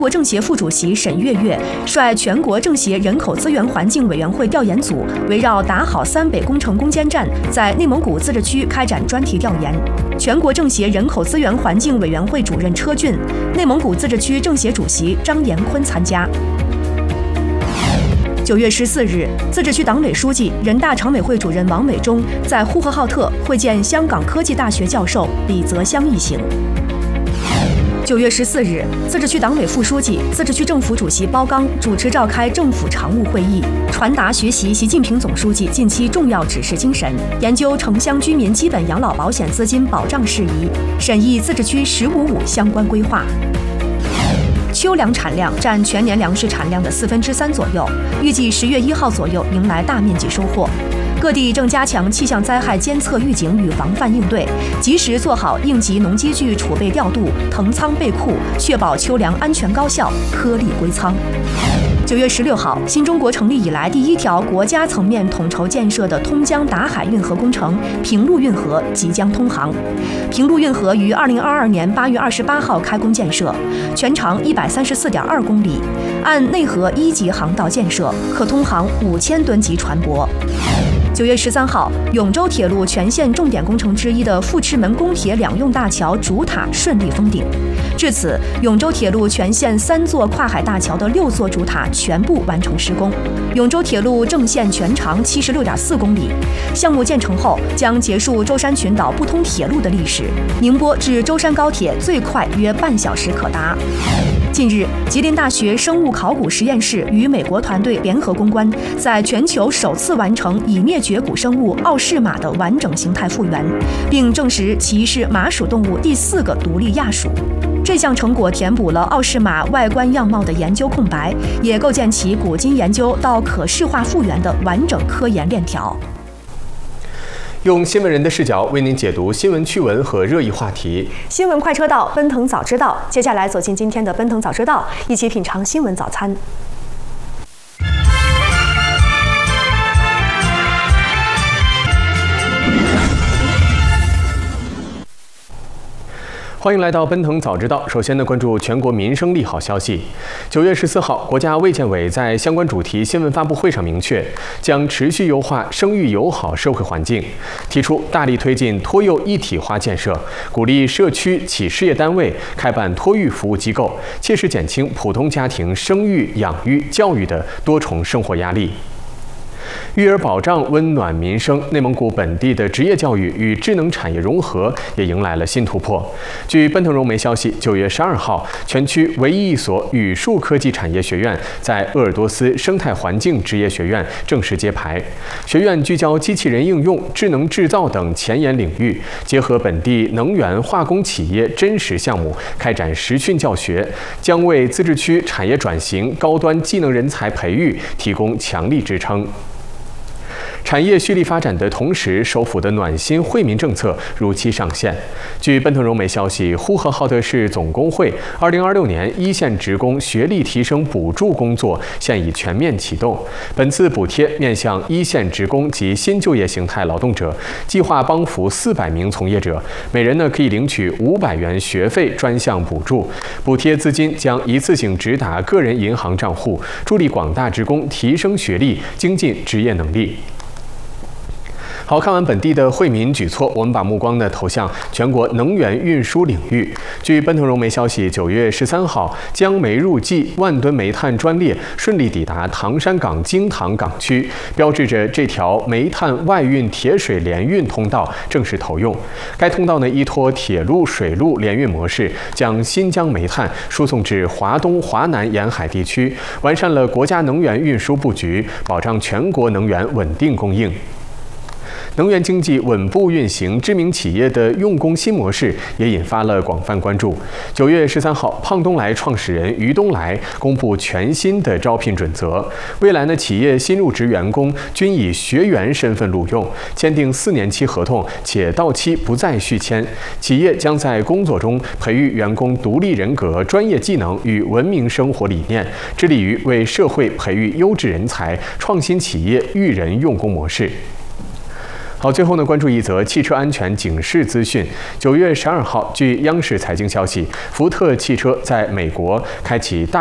国政协副主席沈月月率全国政协人口资源环境委员会调研组，围绕打好三北工程攻坚战，在内蒙古自治区开展专题调研。全国政协人口资源环境委员会主任车俊、内蒙古自治区政协主席张延坤参加。9月14日，自治区党委书记、人大常委会主任王伟忠在呼和浩特会见香港科技大学教授李泽湘一行。9月14日，自治区党委副书记、自治区政府主席包刚主持召开政府常务会议，传达学习习近平总书记近期重要指示精神，研究城乡居民基本养老保险资金保障事宜，审议自治区“1055”相关规划。秋粮产量占全年粮食产量的3/4左右，预计10月1号左右迎来大面积收获。各地正加强气象灾害监测预警与防范应对，及时做好应急农机具储备调度、腾仓备库，确保秋粮安全高效、颗粒归仓。9月16号，新中国成立以来第一条国家层面统筹建设的通江达海运河工程平陆运河即将通航。平陆运河于2022年8月28号开工建设，全长134.2公里，按内河1级航道建设，可通航5000吨级船舶。9月13号，永州铁路全线重点工程之一的富池门公铁两用大桥主塔顺利封顶。至此，永州铁路全线3座跨海大桥的6座主塔全部完成施工。永州铁路正线全长76.4公里。项目建成后，将结束舟山群岛不通铁路的历史。宁波至舟山高铁最快约半小时可达。近日，吉林大学生物考古实验室与美国团队联合攻关，在全球首次完成已灭绝古生物奥氏马的完整形态复原，并证实其是马属动物第4个独立亚属。这项成果填补了奥氏马外观样貌的研究空白，也构建其古今研究到可视化复原的完整科研链条。 用新闻人的视角为您解读新闻趣闻和热议话题。 新闻快车道，奔腾早知道。接下来走进今天的奔腾早知道，一起品尝新闻早餐。 欢迎来到奔腾早知道。首先呢，关注全国民生利好消息。9月14号，国家卫健委在相关主题新闻发布会上明确，将持续优化生育友好社会环境，提出大力推进托幼一体化建设，鼓励社区企事业单位开办托育服务机构，切实减轻普通家庭生育、养育、教育的多重生活压力。育儿保障温暖民生，内蒙古本地的职业教育与智能产业融合也迎来了新突破。据奔腾融媒消息，9月12号，全区唯一一所语数科技产业学院在鄂尔多斯生态环境职业学院正式揭牌。学院聚焦机器人应用、智能制造等前沿领域，结合本地能源化工企业真实项目，开展实训教学，将为自治区产业转型、高端技能人才培育提供强力支撑。产业蓄力发展的同时，首府的暖心惠民政策如期上线。据奔腾融媒消息，呼和浩特市总工会2026年一线职工学历提升补助工作现已全面启动。本次补贴面向一线职工及新就业形态劳动者，计划帮扶400名从业者，每人可以领取500元学费专项补助。补贴资金将一次性直达个人银行账户，助力广大职工提升学历、精进职业能力。好，看完本地的惠民举措，我们把目光投向全国能源运输领域。据奔腾融媒消息，9月13号，江煤入冀万吨煤炭专列顺利抵达唐山港京塘港区，标志着这条煤炭外运铁水联运通道正式投用。该通道依托铁路、水路联运模式，将新疆煤炭输送至华东、华南沿海地区，完善了国家能源运输布局，保障全国能源稳定供应。能源经济稳步运行，知名企业的用工新模式也引发了广泛关注。9月13号，胖东来创始人于东来公布全新的招聘准则，未来企业新入职员工均以学员身份录用，签订4年期合同，且到期不再续签。企业将在工作中培育员工独立人格、专业技能与文明生活理念，致力于为社会培育优质人才，创新企业育人用工模式。 好，最后呢，关注一则汽车安全警示资讯。9月12号，据央视财经消息，福特汽车在美国开启大